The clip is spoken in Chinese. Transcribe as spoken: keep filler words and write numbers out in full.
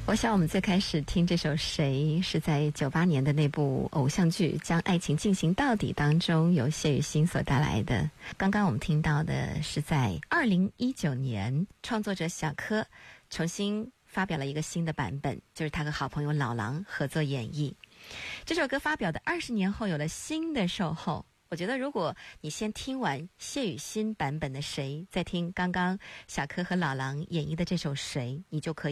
我想我们最开始听这首《谁》是在九八年的那部偶像剧《将爱情进行到底》当中，由谢雨欣所带来的。刚刚我们听到的是在二零一九年，创作者小柯重新发表了一个新的版本，就是他和好朋友老狼合作演绎。这首歌发表的二十年后有了新的售后。我觉得如果你先听完谢雨欣版本的《谁》，再听刚刚小柯和老狼演绎的这首《谁》，你就可以